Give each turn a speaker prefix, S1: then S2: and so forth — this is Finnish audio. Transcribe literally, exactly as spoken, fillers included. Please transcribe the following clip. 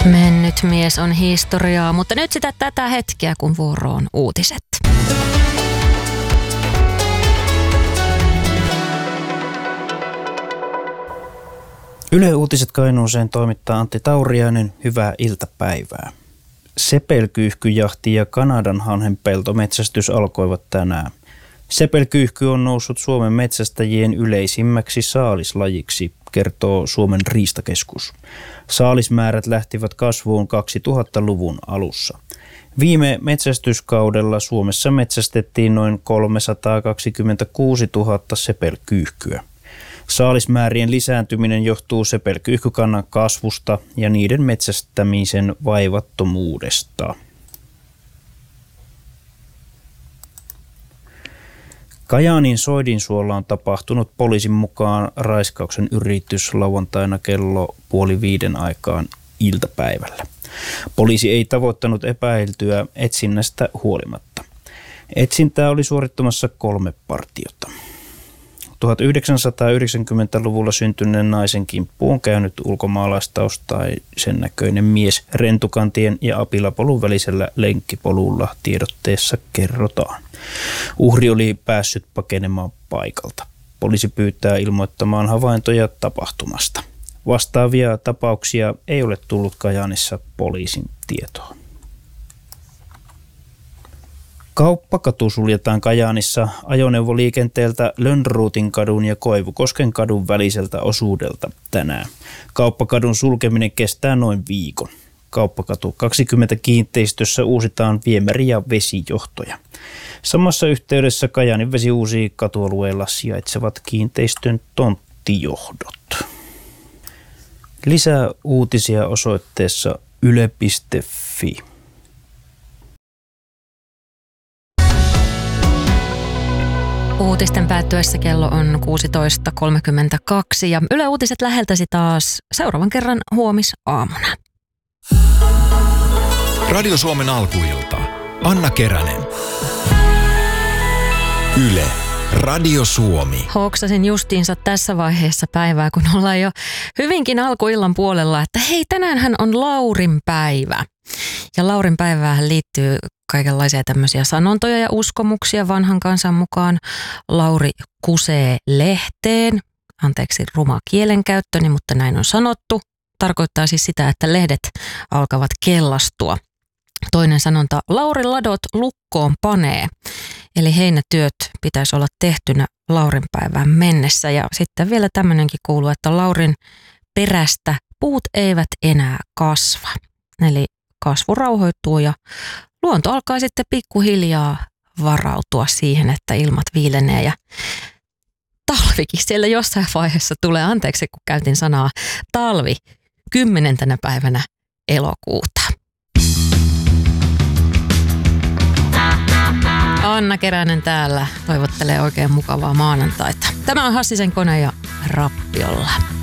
S1: Mennyt mies on historiaa, mutta nyt sitä tätä hetkeä, kun vuoroon uutiset.
S2: Yle Uutiset Kainuuseen toimittaa Antti Tauriainen. Hyvää iltapäivää. Sepelkyyhkyjahti ja Kanadan hanhenpeltometsästys alkoivat tänään. Sepelkyyhky on noussut Suomen metsästäjien yleisimmäksi saalislajiksi, kertoo Suomen riistakeskus. Saalismäärät lähtivät kasvuun kaksituhattaluvun alussa. Viime metsästyskaudella Suomessa metsästettiin noin kolmesataakaksikymmentäkuusituhatta sepelkyyhkyä. Saalismäärien lisääntyminen johtuu sepelkyyhkykannan kasvusta ja niiden metsästämisen vaivattomuudesta. Kajaanin Soidinsuolla on tapahtunut poliisin mukaan raiskauksen yritys lauantaina kello puoli viiden aikaan iltapäivällä. Poliisi ei tavoittanut epäiltyä etsinnästä huolimatta. Etsintää oli suorittamassa kolme partiota. tuhatyhdeksänsataayhdeksänkymmentäluvulla syntyneen naisen kimppuun on käynyt ulkomaalaistaustaisen näköinen mies Rentukantien ja Apilapolun välisellä lenkkipolulla, tiedotteessa kerrotaan. Uhri oli päässyt pakenemaan paikalta. Poliisi pyytää ilmoittamaan havaintoja tapahtumasta. Vastaavia tapauksia ei ole tullut Kajaanissa poliisin tietoon. Kauppakatu suljetaan Kajaanissa ajoneuvoliikenteeltä Lönnruutin kadun ja Koivukosken kadun väliseltä osuudelta tänään. Kauppakadun sulkeminen kestää noin viikon. Kauppakatu kaksikymmentä kiinteistössä uusitaan viemäri- ja vesijohtoja. Samassa yhteydessä Kajaanin vesi uusii katualueella sijaitsevat kiinteistön tonttijohdot. Lisää uutisia osoitteessa yle piste fi.
S1: Uutisten päättyessä kello on kuusitoista kolmekymmentäkaksi ja Yle Uutiset läheltäsi taas seuraavan kerran huomisaamuna.
S3: Radio Suomen alkuilta. Anna Keränen. Yle. Radio Suomi.
S1: Hoksasin justiinsa tässä vaiheessa päivää, kun ollaan jo hyvinkin alkuillan puolella, että hei, tänäänhän on Laurin päivä. Ja Laurin päivään liittyy kaikenlaisia tämmöisiä sanontoja ja uskomuksia vanhan kansan mukaan. Lauri kusee lehteen. Anteeksi ruma kielenkäyttöni, mutta näin on sanottu. Tarkoittaa siis sitä, että lehdet alkavat kellastua. Toinen sanonta, Lauri ladot lukkoon panee. Eli heinätyöt pitäisi olla tehtynä Laurin päivään mennessä. Ja sitten vielä tämmöinenkin kuuluu, että Laurin perästä puut eivät enää kasva. Eli kasvu rauhoittuu ja luonto alkaa sitten pikkuhiljaa varautua siihen, että ilmat viilenee ja talvikin siellä jossain vaiheessa tulee. Anteeksi, kun käytin sanaa talvi kymmenentenä päivänä elokuuta. Anna Keränen täällä toivottelee oikein mukavaa maanantaita. Tämä on Hassisen kone ja Rappiolla.